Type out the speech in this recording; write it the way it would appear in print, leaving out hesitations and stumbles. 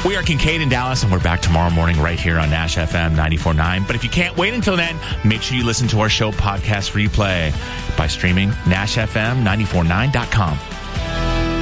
We are Kincaid in Dallas, and we're back tomorrow morning right here on Nash FM 94.9. But if you can't wait until then, make sure you listen to our show podcast replay by streaming NashFM949.com.